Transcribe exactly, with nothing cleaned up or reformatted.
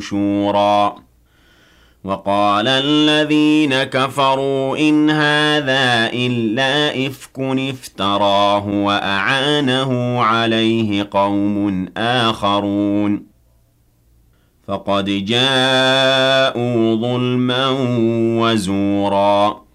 شورا وقال الذين كفروا إن هذا إلا إفك افتراه وأعانه عليه قوم آخرون فقد جاءوا ظلما وزورا